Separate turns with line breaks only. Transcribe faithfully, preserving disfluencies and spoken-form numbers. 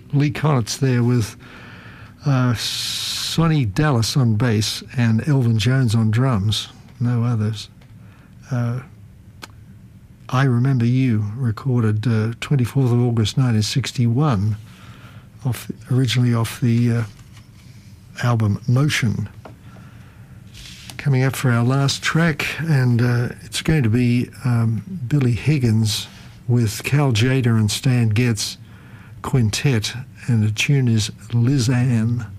Lee Konitz there with uh, Sonny Dallas on bass and Elvin Jones on drums, no others. Uh, I Remember You, recorded uh, twenty-fourth of August nineteen sixty-one, off, originally off the uh, album Motion. Coming up for our last track, and uh, it's going to be um, Billy Higgins with Cal Tjader and Stan Getz Quintet, and the tune is Liz Ann.